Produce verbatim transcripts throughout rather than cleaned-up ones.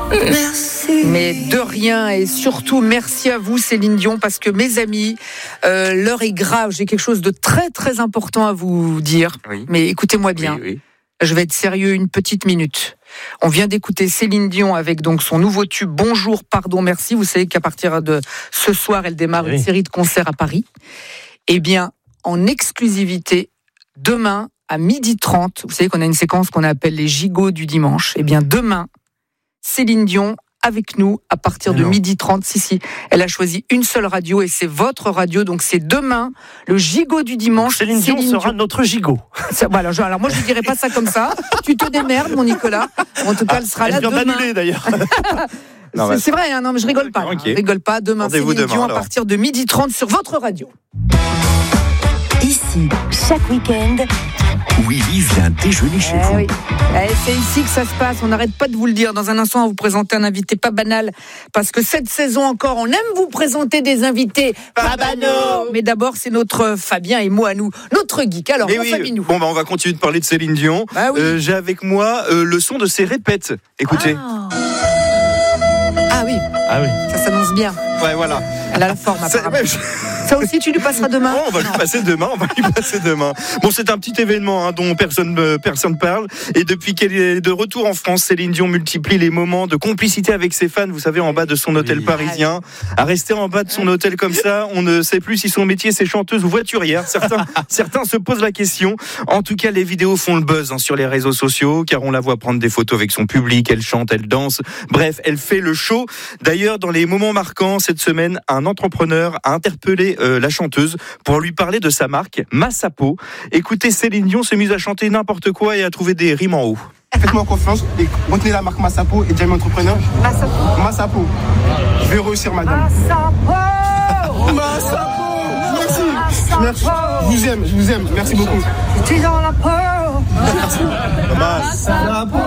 Merci. Mais de rien, et surtout merci à vous Céline Dion, parce que mes amis, euh, l'heure est grave, j'ai quelque chose de très très important à vous dire, oui. Mais écoutez-moi bien, oui, oui. Je vais être sérieux une petite minute. On vient d'écouter Céline Dion avec donc son nouveau tube Bonjour, pardon, merci. Vous savez qu'à partir de ce soir, elle démarre oui. une série de concerts à Paris. Eh bien, en exclusivité, demain à midi trente, vous savez qu'on a une séquence qu'on appelle les gigots du dimanche. Eh bien, demain, Céline Dion avec nous à partir de midi trente. Si, si, elle a choisi une seule radio et c'est votre radio. Donc, c'est demain, le gigot du dimanche. Céline, Céline Dion sera Dion. Notre gigot. Ça, voilà, je, alors, moi, je ne dirais pas ça comme ça. Tu te démerdes, mon Nicolas. En tout cas, ah, elle sera elle là vient demain. d'annuler, d'ailleurs. Non, c'est, c'est vrai, hein, non, mais je rigole pas. Okay. Je rigole pas. Demain, Céline demain, Dion alors. À partir de midi trente sur votre radio. Ici, chaque week-end, Willy vient déjeuner chez eh vous. Oui. Eh, c'est ici que ça se passe, on n'arrête pas de vous le dire. Dans un instant, on va vous présenter un invité pas banal, parce que cette saison encore, on aime vous présenter des invités pas banaux. Mais d'abord, c'est notre Fabien et moi à nous, notre geek. Alors, bon, oui, Fabinou. Bon, bah, on va continuer de parler de Céline Dion. Bah oui. euh, j'ai avec moi euh, le son de ses répètes. Écoutez. Ah, ah oui. Ah oui. Ça s'annonce bien. Ouais, voilà. Elle a la forme, apparemment. Je... Ça aussi, tu lui passeras demain. Bon, on va lui passer demain. On va lui passer demain. Bon, c'est un petit événement hein, dont personne euh, personne parle. Et depuis qu'elle est de retour en France, Céline Dion multiplie les moments de complicité avec ses fans. Vous savez, en bas de son hôtel oui. parisien, à rester en bas de son hôtel comme ça, on ne sait plus si son métier c'est chanteuse ou voiturière. Certains certains se posent la question. En tout cas, les vidéos font le buzz hein, sur les réseaux sociaux, car on la voit prendre des photos avec son public. Elle chante, elle danse. Bref, elle fait le show. D'ailleurs, dans les moments marquants cette semaine, un entrepreneur a interpellé euh, la chanteuse pour lui parler de sa marque Massapo. Écoutez, Céline Dion s'est mise à chanter n'importe quoi et à trouver des rimes en haut. Faites-moi confiance et retenez la marque Massapo et Jamie Entrepreneur. Massapo. Massapo. Je vais réussir, madame. Massapo. Massapo. Merci. Merci. Je vous aime, je vous aime. Merci beaucoup. Tu es dans la peau. Massapo.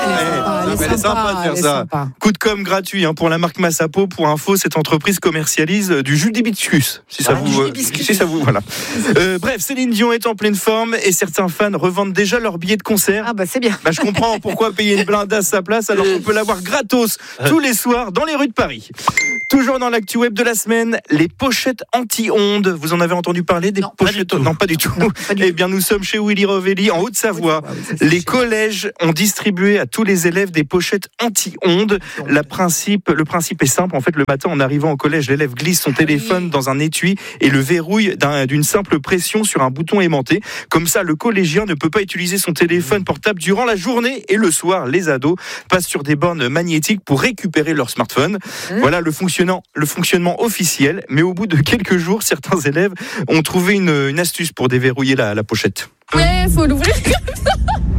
Elle est sympa de faire ça. Sympa. Coup de com' gratuit hein, pour la marque Massapo. Pour info, cette entreprise commercialise du jus d'hibiscus. Si ça ah, vous, euh, si ça vous, voilà. Euh, bref, Céline Dion est en pleine forme et certains fans revendent déjà leurs billets de concert. Ah bah c'est bien. Bah je comprends pourquoi payer une blinde à sa place alors qu'on peut l'avoir gratos tous les soirs dans les rues de Paris. Toujours dans l'actu web de la semaine, les pochettes anti-ondes. Vous en avez entendu parler des non, pochettes pas Non, pas du tout. Non, pas du eh bien, nous sommes chez Willy Rovelli en Haute-Savoie. Oui, oui, les chiant. Collèges ont distribué à tous les élèves des pochettes anti-ondes. La principe, le principe est simple. En fait, le matin, en arrivant au collège, l'élève glisse son téléphone oui. dans un étui et le verrouille d'un, d'une simple pression sur un bouton aimanté. Comme ça, le collégien ne peut pas utiliser son téléphone portable durant la journée. Et le soir, les ados passent sur des bornes magnétiques pour récupérer leur smartphone. Mmh. Voilà le fonctionnement, le fonctionnement officiel. Mais au bout de quelques jours, certains élèves ont trouvé une, une astuce pour déverrouiller la, la pochette. Ouais, faut l'ouvrir comme ça.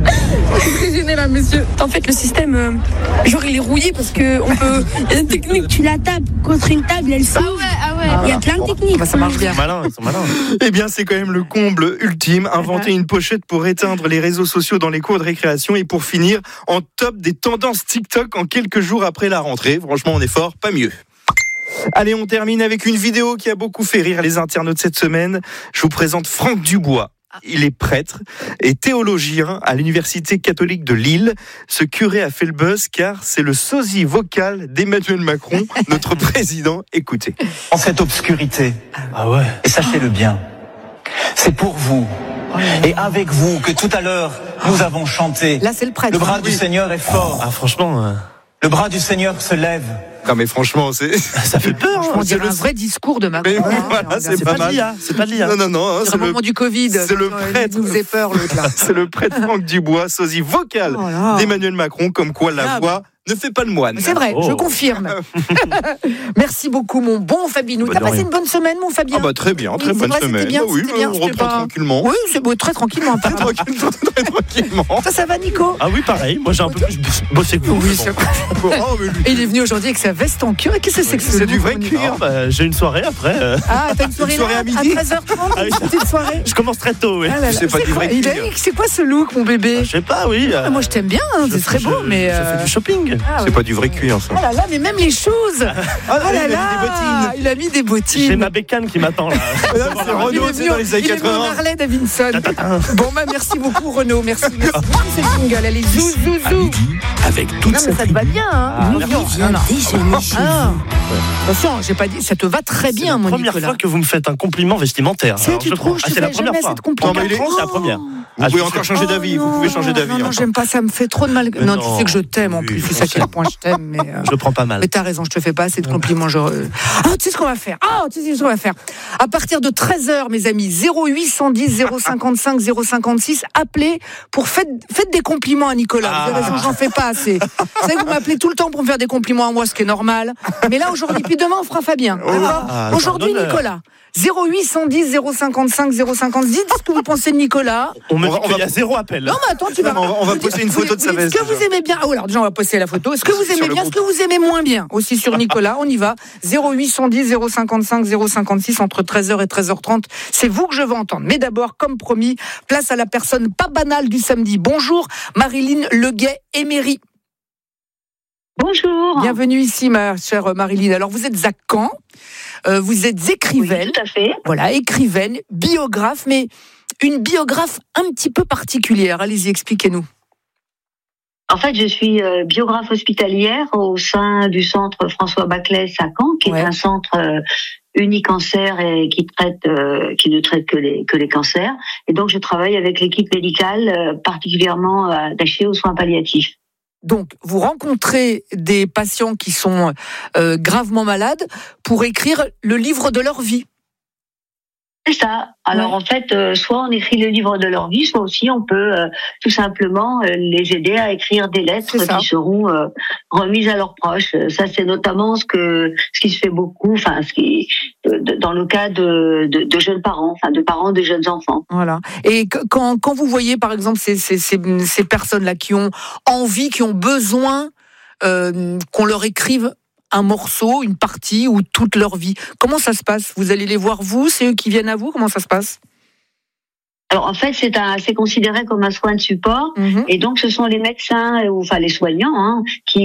C'est très gêné là, monsieur. En fait, le système, euh, genre, il est rouillé parce que on peut. Il y a une technique. Tu la tapes contre une table, elle s'ouvre. Ah ouais, ah ouais. Ah, il y a plein de techniques. Bah, ça marche bien. Ils sont malins, ils sont malins. Eh bien, c'est quand même le comble ultime. Inventer une pochette pour éteindre les réseaux sociaux dans les cours de récréation et pour finir en top des tendances TikTok en quelques jours après la rentrée. Franchement, on est fort, pas mieux. Allez, on termine avec une vidéo qui a beaucoup fait rire les internautes cette semaine. Je vous présente Franck Dubois. Il est prêtre et théologien à l'université catholique de Lille. Ce curé a fait le buzz car c'est le sosie vocal d'Emmanuel Macron, notre président. Écoutez. En cette obscurité, ah ouais. et sachez-le bien, c'est pour vous et avec vous que tout à l'heure nous avons chanté. Là, c'est le prêtre. Le bras du Seigneur est fort. Ah, franchement. Euh... Le bras du Seigneur se lève. Non mais franchement, c'est ça fait peur. On dirait un vrai discours de Macron. Mais, hein, voilà, c'est, c'est pas, pas de l'I A, c'est pas de l'I A. Non non non, hein, c'est, c'est le moment du Covid. C'est le prêtre. Vous avez peur l'autre là. C'est le prêtre Franck Dubois, sosie vocal oh d'Emmanuel Macron, comme quoi la ah, voix ne fait pas le moine. C'est vrai, oh. je confirme. Merci beaucoup, mon bon Fabinou. Bah, T'as passé rien. Une bonne semaine, mon Fabien? Ah bah très bien, très oui, bonne vrai, semaine. Bien, bah oui, bien, on reprend pas... tranquillement. Oui, c'est beau, très tranquillement. Très tranquillement, très tranquillement. Ça, ça va, Nico? Ah oui, pareil. Moi, j'ai un peu plus bossé que vous. Oui, c'est bon. Oh, lui... Et il est venu aujourd'hui avec sa veste en cuir. Qu'est-ce que c'est que c'est? C'est du vrai cuir. Bah, j'ai une soirée après. Euh... Ah, t'as une soirée, une soirée là, à midi à treize heures trente. Ah, une petite soirée. Je commence très tôt, oui. Ah là là, c'est pas du vrai cuir. C'est quoi ce look, mon bébé? Je sais pas, oui. Moi, je t'aime bien. C'est très beau, mais. Je fais du shopping. Ah, c'est ouais. pas du vrai cuir, ça. Oh là là, mais même les choses. Ah, Oh il là a mis là, des bottines. il a mis des bottines. J'ai ma bécane qui m'attend là. C'est Renaud, Il est c'est venu- dans les années il est venu en quatre-vingts. Harley Davidson. Bon, bah, merci beaucoup, Renaud. Merci. Merci beaucoup, c'est le jingle. Allez, zou, zou, À zou. midi, avec toute Non, sa mais ça te va bien, hein. Ah, Attention. merci. Non, non. Déjeuner chez Ah. Attention, j'ai pas dit, ça te va très C'est bien, la mon première Nicolas. fois que vous me faites un compliment vestimentaire. C'est, Alors, tu je trouves, prends- je ah, te c'est la fais première jamais fois. cette compliment. Non, mais il est- C'est la première. Vous Ah, pouvez je- encore changer d'avis, vous non, pouvez changer non, d'avis. Non, non, encore. j'aime pas, ça me fait trop de mal. Mais Non, non. tu sais que je t'aime en Oui, plus, je tu sais à sais. quel point je t'aime, mais. euh, Je le prends pas mal. Mais t'as raison, je te fais pas assez de compliments. Je... Ah, tu sais ce qu'on va faire. Ah, tu sais ce qu'on va faire. À partir de treize heures, mes amis, zéro huit cent dix zéro cinquante-cinq zéro cinquante-six, appelez pour faites, faites des compliments à Nicolas. Vous avez raison, j'en fais pas assez. Vous savez que vous m'appelez tout le temps pour me faire des compliments à moi, ce qui est normal. Mais là, aujourd'hui, puis demain, on fera Fabien. D'accord Ah, aujourd'hui, c'est un honneur. Nicolas. zéro huit cent dix zéro cinquante-cinq zéro cinquante. Dites ce que vous pensez de Nicolas. On me On va- dit on qu'il y va- a zéro appel. Non, mais attends, tu vas. Non, mais on va- on va vous poster dites- une photo vous de sa dites veste, Ce que vous déjà. aimez bien. Oh, alors déjà, on va poster la photo. Ce que vous Sur aimez le bien, ce groupe. que vous aimez moins bien. Aussi sur Nicolas, on y va. zéro huit cent dix zéro cinquante-cinq zéro cinquante-six entre treize heures et treize heures trente. C'est vous que je veux entendre. Mais d'abord, comme promis, place à la personne pas banale du samedi. Bonjour, Marilyn Leguet-Émery. Bonjour. Bienvenue ici, ma chère Marilyn. Alors, vous êtes à Caen. Euh, vous êtes écrivaine. Oui, tout à fait. Voilà, écrivaine, biographe, mais une biographe un petit peu particulière. Allez-y, expliquez-nous. En fait, je suis euh, biographe hospitalière au sein du centre François Baclès à Caen, qui Ouais. est un centre euh, unicancer et qui traite, euh, qui ne traite que les que les cancers. Et donc, je travaille avec l'équipe médicale, euh, particulièrement euh, attachée aux soins palliatifs. Donc, vous rencontrez des patients qui sont euh, gravement malades pour écrire le livre de leur vie. C'est ça. Alors Ouais. en fait, euh, soit on écrit le livre de leur vie, soit aussi on peut euh, tout simplement euh, les aider à écrire des lettres C'est ça. qui seront euh, remises à leurs proches. Euh, Ça, c'est notamment ce que ce qui se fait beaucoup, enfin ce qui de- de- dans le cas de, de, de jeunes parents, enfin de parents de jeunes enfants. Voilà. Et que- quand, quand vous voyez, par exemple, ces, ces, ces, ces personnes-là qui ont envie, qui ont besoin euh, qu'on leur écrive un morceau, une partie ou toute leur vie, comment ça se passe? Vous allez les voir, vous? C'est eux qui viennent à vous? Comment ça se passe? Alors en fait, c'est un, c'est considéré comme un soin de support. Mhm. Et donc, ce sont les médecins, ou enfin les soignants, hein,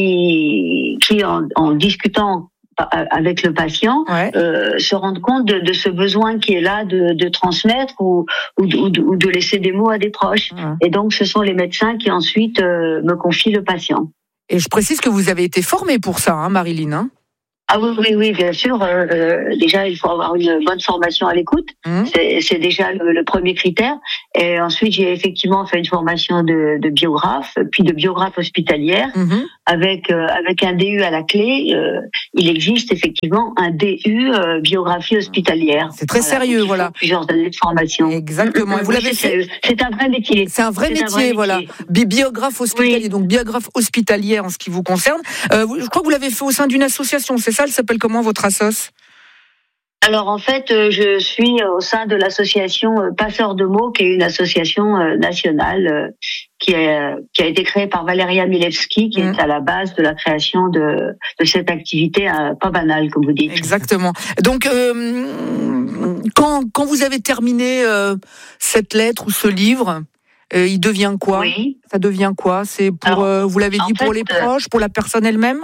qui, qui en, en discutant avec le patient, Ouais. euh, se rendent compte de, de ce besoin qui est là de, de transmettre ou, ou, de, ou de- ou de laisser des mots à des proches. Ouais. Et donc, ce sont les médecins qui ensuite euh, me confient le patient. Et je précise que vous avez été formée pour ça, hein, Marilyn. Hein. Ah oui, oui, oui, bien sûr. Euh, euh, déjà, il faut avoir une bonne formation à l'écoute. Mmh. C'est, c'est déjà le, le premier critère. Et ensuite, j'ai effectivement fait une formation de, de biographe, puis de biographe hospitalière, Mhm. avec euh, avec un D U à la clé. Euh, il existe effectivement un D U euh, biographie hospitalière. C'est très sérieux, donc il faut voilà. Plusieurs années de formation. Exactement. Et vous Oui, l'avez c'est, fait. sérieux. C'est un vrai métier. C'est un vrai C'est métier, un vrai voilà. métier. Bi- Biographe hospitalier, Oui. donc biographe hospitalière en ce qui vous concerne. Euh, vous- je crois que vous l'avez fait au sein d'une association, c'est ça? Elle s'appelle comment, votre assoce? Alors en fait, euh, je suis au sein de l'association euh, Passeurs de mots, qui est une association euh, nationale euh, qui, est, qui a été créée par Valéria Milewski, qui Mhm. est à la base de la création de, de cette activité euh, pas banale, comme vous dites. Exactement. Donc, euh, quand, quand vous avez terminé euh, cette lettre ou ce livre, euh, il devient quoi? Oui. Ça devient quoi? C'est pour, Alors, euh, vous l'avez en dit, pour fait, les euh, proches, pour la personne elle-même?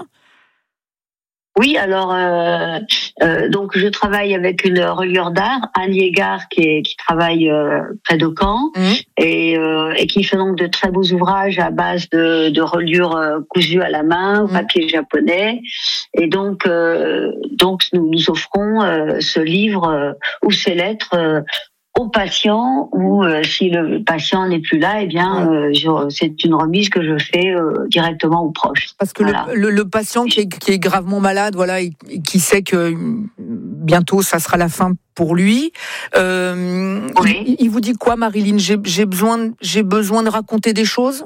Oui, alors euh, euh, donc je travaille avec une reliure d'art, Anne Yégard, qui, est, qui travaille euh, près de Caen Mhm. et, euh, et qui fait donc de très beaux ouvrages à base de, de reliures euh, cousues à la main, au Mhm. papier japonais. Et donc donc euh, donc nous nous offrons euh, ce livre euh, ou ces lettres euh, au patient, ou euh, si le patient n'est plus là, eh bien euh, je- c'est une remise que je fais euh, directement aux proches. Parce que Voilà. le, le, le patient qui est, qui est gravement malade, voilà, et qui sait que mm, bientôt ça sera la fin pour lui, euh, Oui. il, il vous dit quoi, Marilyn? J'ai j'ai besoin, j'ai besoin de raconter des choses?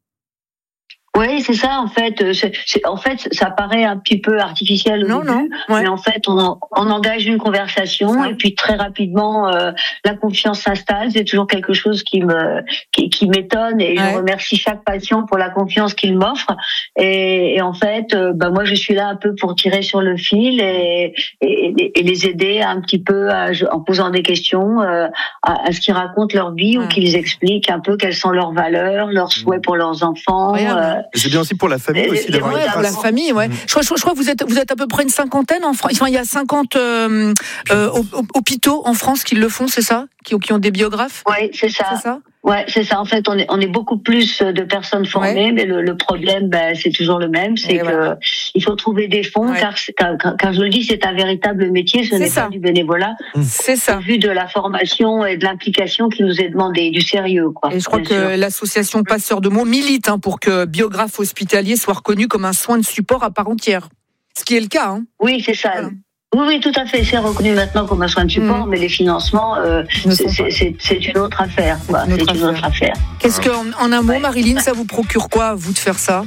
Oui, c'est ça en fait. C'est, c'est- en fait, ça paraît un petit peu artificiel au Non, début, non. Ouais. mais en fait, on, on engage une conversation Ça. et puis très rapidement, euh, la confiance s'installe. C'est toujours quelque chose qui me qui, qui m'étonne et Ouais. je remercie chaque patient pour la confiance qu'il m'offre. Et, et en fait, euh, bah moi, je suis là un peu pour tirer sur le fil et, et, et les aider un petit peu à, en posant des questions euh, à, à ce qu'ils racontent leur vie Ouais. ou qu'ils expliquent un peu quelles sont leurs valeurs, leurs souhaits pour leurs enfants. Incroyable. euh, C'est bien aussi pour la famille Et, aussi d'avoir Ouais, une pour la famille, ouais. Je crois, je, je crois que vous êtes, vous êtes à peu près une cinquantaine en France. Enfin, il y a cinquante euh, euh, hôpitaux en France qui le font, c'est ça, qui, qui ont des biographes. Oui, c'est ça. C'est ça. Ouais, c'est ça. En fait, on est, on est beaucoup plus de personnes formées, ouais. mais le, le problème, ben, c'est toujours le même, c'est que voilà. il faut trouver des fonds, ouais. car, car, car je le dis, c'est un véritable métier, ce c'est n'est ça. pas du bénévolat. C'est ça. Au vu de la formation et de l'implication qui nous est demandée, du sérieux, quoi. Et je crois que sûr. l'association Passeurs de mots milite hein, pour que biographe hospitalier soit reconnu comme un soin de support à part entière. Ce qui est le cas. Hein. Oui, c'est ça. Voilà. Oui, oui, tout à fait. C'est reconnu maintenant comme un soin de support, mmh. mais les financements, euh, c'est, c'est, c'est une autre affaire. Quoi. C'est, c'est une autre affaire. Qu'est-ce qu'en en un mot, Marilyn, ça vous procure quoi, vous, de faire ça?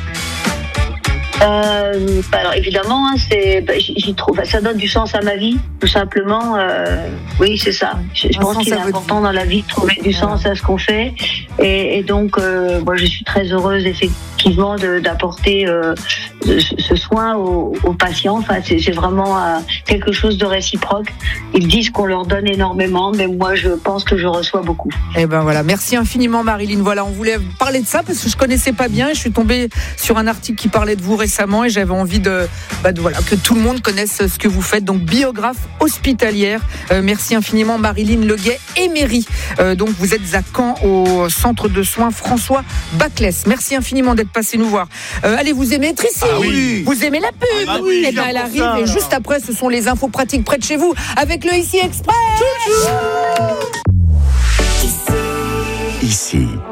Euh, alors évidemment, hein, c'est, j'y trouve, ça donne du sens à ma vie, tout simplement. Euh, oui, c'est ça. Je, je pense qu'il est important dans la vie de trouver du sens à ce qu'on fait, et, et donc, euh, moi, je suis très heureuse effectivement de, d'apporter euh, ce, ce soin aux, aux patients. Enfin, c'est, c'est vraiment euh, quelque chose de réciproque. Ils disent qu'on leur donne énormément, mais moi, je pense que je reçois beaucoup. Et ben voilà, merci infiniment, Marilyn. Voilà, on voulait parler de ça parce que je connaissais pas bien. Je suis tombée sur un article qui parlait de vous récemment. Et j'avais envie de, bah de voilà, que tout le monde connaisse ce que vous faites. Donc biographe hospitalière. Euh, merci infiniment Marilyn Leguet Emery. Euh, donc vous êtes à Caen au centre de soins François Baclès. Merci infiniment d'être passé nous voir. Euh, allez, vous aimez Tracy ah oui. Vous aimez la pub ah oui, et ben elle arrive ça, et juste après ce sont les infos pratiques près de chez vous avec le Ici Express. Ici